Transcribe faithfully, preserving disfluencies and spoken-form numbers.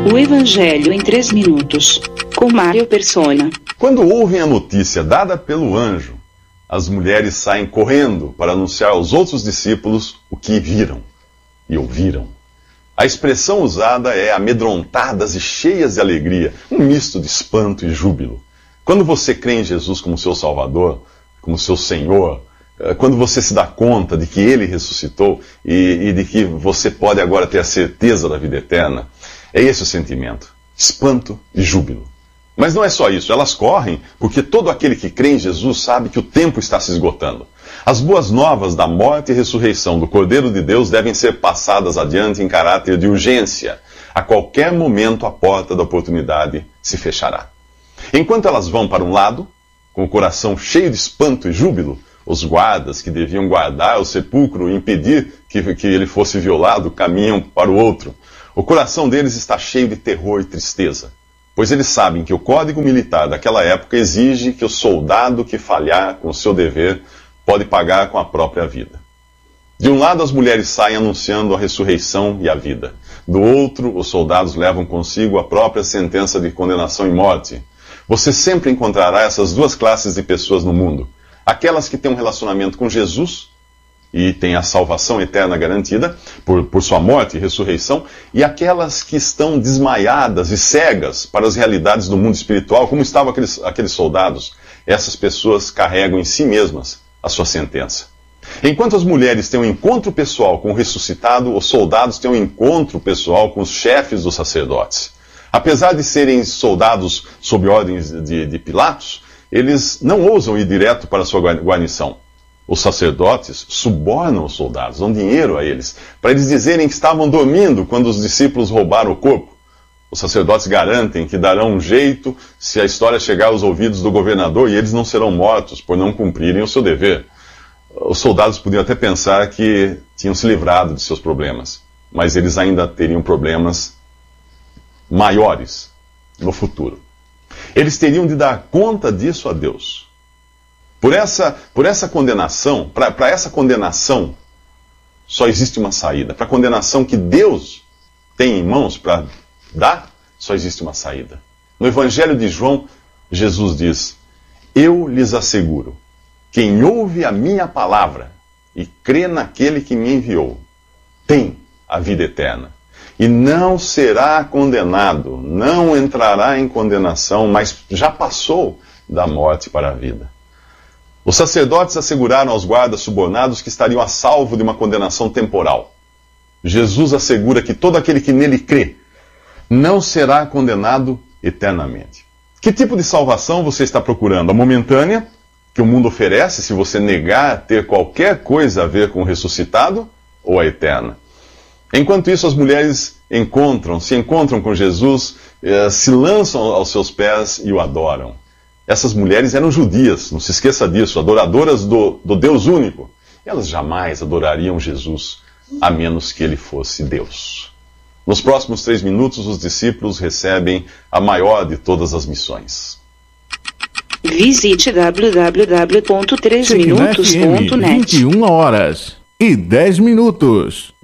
O Evangelho em três minutos, com Mário Persona. Quando ouvem a notícia dada pelo anjo, as mulheres saem correndo para anunciar aos outros discípulos o que viram e ouviram. A expressão usada é amedrontadas e cheias de alegria, um misto de espanto e júbilo. Quando você crê em Jesus como seu Salvador, como seu Senhor, quando você se dá conta de que Ele ressuscitou e, e de que você pode agora ter a certeza da vida eterna, é esse o sentimento, espanto e júbilo. Mas não é só isso, elas correm porque todo aquele que crê em Jesus sabe que o tempo está se esgotando. As boas novas da morte e ressurreição do Cordeiro de Deus devem ser passadas adiante em caráter de urgência. A qualquer momento a porta da oportunidade se fechará. Enquanto elas vão para um lado, com o coração cheio de espanto e júbilo, os guardas que deviam guardar o sepulcro e impedir que, que ele fosse violado caminham para o outro. O coração deles está cheio de terror e tristeza, pois eles sabem que o código militar daquela época exige que o soldado que falhar com o seu dever pode pagar com a própria vida. De um lado, as mulheres saem anunciando a ressurreição e a vida. Do outro, os soldados levam consigo a própria sentença de condenação e morte. Você sempre encontrará essas duas classes de pessoas no mundo. Aquelas que têm um relacionamento com Jesus e têm a salvação eterna garantida por, por sua morte e ressurreição, e aquelas que estão desmaiadas e cegas para as realidades do mundo espiritual, como estavam aqueles, aqueles soldados. Essas pessoas carregam em si mesmas a sua sentença. Enquanto as mulheres têm um encontro pessoal com o ressuscitado, os soldados têm um encontro pessoal com os chefes dos sacerdotes. Apesar de serem soldados sob ordens de, de Pilatos, eles não ousam ir direto para a sua guarnição. Os sacerdotes subornam os soldados, dão dinheiro a eles, para eles dizerem que estavam dormindo quando os discípulos roubaram o corpo. Os sacerdotes garantem que darão um jeito se a história chegar aos ouvidos do governador e eles não serão mortos por não cumprirem o seu dever. Os soldados podiam até pensar que tinham se livrado de seus problemas, mas eles ainda teriam problemas maiores no futuro. Eles teriam de dar conta disso a Deus. Por essa, por essa condenação, para essa condenação, só existe uma saída. Para a condenação que Deus tem em mãos para dar, só existe uma saída. No Evangelho de João, Jesus diz: eu lhes asseguro, quem ouve a minha palavra e crê naquele que me enviou, tem a vida eterna. E não será condenado, não entrará em condenação, mas já passou da morte para a vida. Os sacerdotes asseguraram aos guardas subornados que estariam a salvo de uma condenação temporal. Jesus assegura que todo aquele que nele crê não será condenado eternamente. Que tipo de salvação você está procurando? A momentânea, que o mundo oferece se você negar ter qualquer coisa a ver com o ressuscitado, ou a eterna? Enquanto isso, as mulheres encontram, se encontram com Jesus, eh, se lançam aos seus pés e o adoram. Essas mulheres eram judias, não se esqueça disso, adoradoras do, do Deus único. Elas jamais adorariam Jesus, a menos que ele fosse Deus. Nos próximos três minutos, os discípulos recebem a maior de todas as missões. Visite w w w ponto três minutos ponto net. vinte e uma horas e dez minutos.